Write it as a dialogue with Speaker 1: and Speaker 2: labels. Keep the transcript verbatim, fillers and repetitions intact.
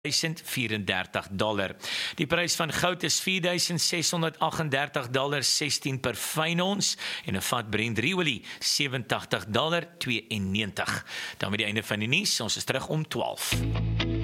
Speaker 1: duisend vyf-en-dertig dollar. Die prys van goud is vier duisend ses honderd agt en dertig dollar sestien per fyn ons en 'n vat Brent olie sewe en tagtig dollar twee en negentig. Dan by die einde van die nuus, ons is terug om twaalf.